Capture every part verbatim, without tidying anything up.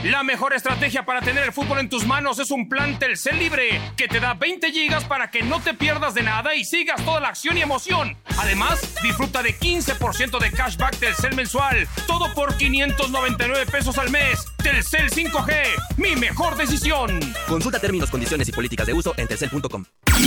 La mejor estrategia para tener el fútbol en tus manos es un plan Telcel Libre, que te da veinte gigas para que no te pierdas de nada y sigas toda la acción y emoción. Además, disfruta de quince por ciento de cashback Telcel mensual, todo por quinientos noventa y nueve pesos al mes. Telcel cinco G, mi mejor decisión. Consulta términos, condiciones y políticas de uso en telcel punto com.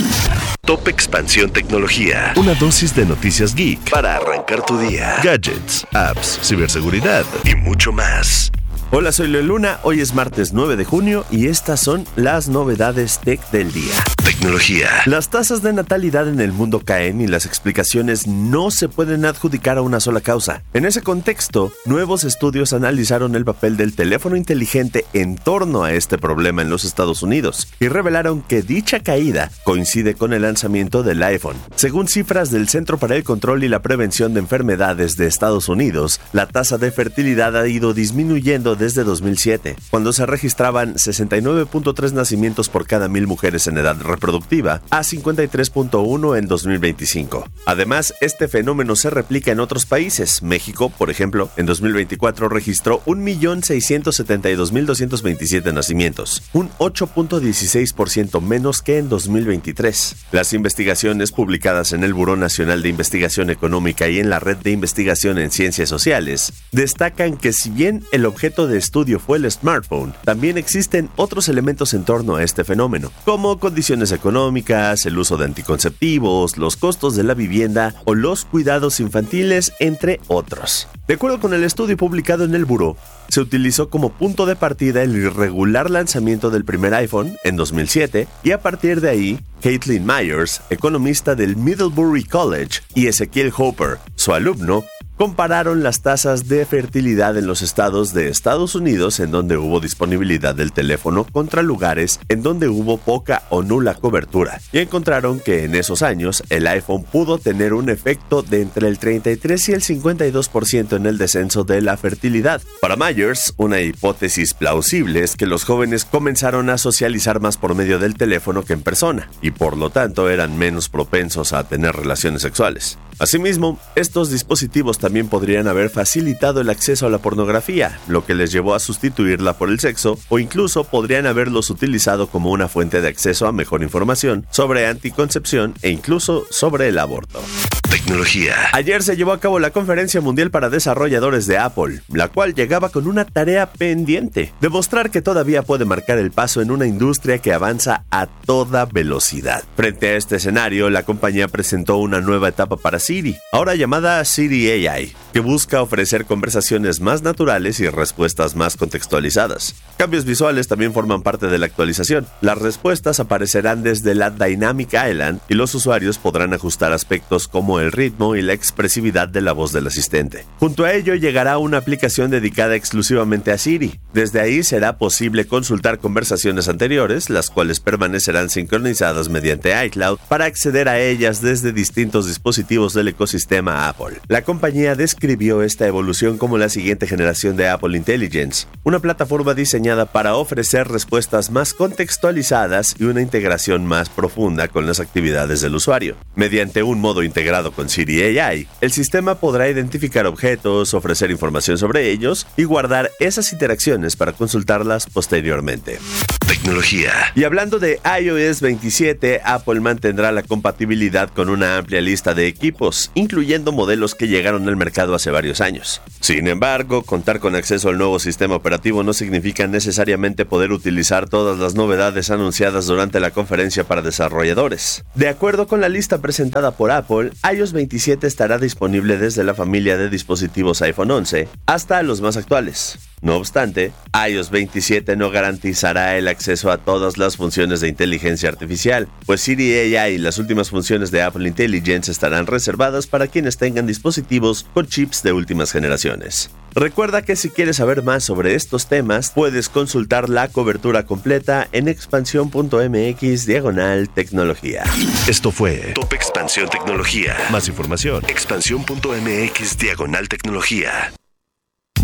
Top Expansión Tecnología. Una dosis de noticias geek para arrancar tu día. Gadgets, apps, ciberseguridad y mucho más. Hola, soy Leo Luna, hoy es martes nueve de junio y estas son las novedades tech del día. Tecnología. Las tasas de natalidad en el mundo caen y las explicaciones no se pueden adjudicar a una sola causa. En ese contexto, nuevos estudios analizaron el papel del teléfono inteligente en torno a este problema en los Estados Unidos y revelaron que dicha caída coincide con el lanzamiento del iPhone. Según cifras del Centro para el Control y la Prevención de Enfermedades de Estados Unidos, la tasa de fertilidad ha ido disminuyendo desde dos mil siete, cuando se registraban sesenta y nueve punto tres nacimientos por cada mil mujeres en edad reproductiva, a cincuenta y tres punto uno en dos mil veinticinco. Además, este fenómeno se replica en otros países. México, por ejemplo, en dos mil veinticuatro registró un millón seiscientos setenta y dos mil doscientos veintisiete nacimientos, un ocho punto dieciséis por ciento menos que en dos mil veintitrés. Las investigaciones publicadas en el Buró Nacional de Investigación Económica y en la Red de Investigación en Ciencias Sociales destacan que si bien el objeto de estudio fue el smartphone, también existen otros elementos en torno a este fenómeno, como condiciones económicas, el uso de anticonceptivos, los costos de la vivienda o los cuidados infantiles, entre otros. De acuerdo con el estudio publicado en el Buró, se utilizó como punto de partida el irregular lanzamiento del primer iPhone en dos mil siete y a partir de ahí, Caitlin Myers, economista del Middlebury College, y Ezequiel Hopper, su alumno, compararon las tasas de fertilidad en los estados de Estados Unidos en donde hubo disponibilidad del teléfono contra lugares en donde hubo poca o nula cobertura y encontraron que en esos años el iPhone pudo tener un efecto de entre el treinta y tres y el cincuenta y dos por ciento en el descenso de la fertilidad. Para Myers, una hipótesis plausible es que los jóvenes comenzaron a socializar más por medio del teléfono que en persona y por lo tanto eran menos propensos a tener relaciones sexuales. Asimismo, estos dispositivos también podrían haber facilitado el acceso a la pornografía, lo que les llevó a sustituirla por el sexo, o incluso podrían haberlos utilizado como una fuente de acceso a mejor información sobre anticoncepción e incluso sobre el aborto. Tecnología. Ayer se llevó a cabo la Conferencia Mundial para Desarrolladores de Apple, la cual llegaba con una tarea pendiente: demostrar que todavía puede marcar el paso en una industria que avanza a toda velocidad. Frente a este escenario, la compañía presentó una nueva etapa para Siri, ahora llamada Siri A I, que busca ofrecer conversaciones más naturales y respuestas más contextualizadas. Cambios visuales también forman parte de la actualización. Las respuestas aparecerán desde la Dynamic Island y los usuarios podrán ajustar aspectos como el ritmo y la expresividad de la voz del asistente. Junto a ello llegará una aplicación dedicada exclusivamente a Siri. Desde ahí será posible consultar conversaciones anteriores, las cuales permanecerán sincronizadas mediante iCloud para acceder a ellas desde distintos dispositivos del ecosistema Apple. La compañía describió esta evolución como la siguiente generación de Apple Intelligence, una plataforma diseñada para ofrecer respuestas más contextualizadas y una integración más profunda con las actividades del usuario. Mediante un modo integrado con Siri A I, el sistema podrá identificar objetos, ofrecer información sobre ellos y guardar esas interacciones para consultarlas posteriormente. Tecnología. Y hablando de i O S veintisiete, Apple mantendrá la compatibilidad con una amplia lista de equipos, incluyendo modelos que llegaron al mercado hace varios años. Sin embargo, contar con acceso al nuevo sistema operativo no significa necesariamente poder utilizar todas las novedades anunciadas durante la conferencia para desarrolladores. De acuerdo con la lista presentada por Apple, i O S veintisiete estará disponible desde la familia de dispositivos iPhone once hasta los más actuales. No obstante, i O S veintisiete no garantizará el acceso a todas las funciones de inteligencia artificial, pues Siri A I y las últimas funciones de Apple Intelligence estarán reservadas para quienes tengan dispositivos con chips de últimas generaciones. Recuerda que si quieres saber más sobre estos temas, puedes consultar la cobertura completa en expansión punto m x diagonal tecnología. Esto fue Top Expansión Tecnología. Más información, expansión punto m x diagonal tecnología.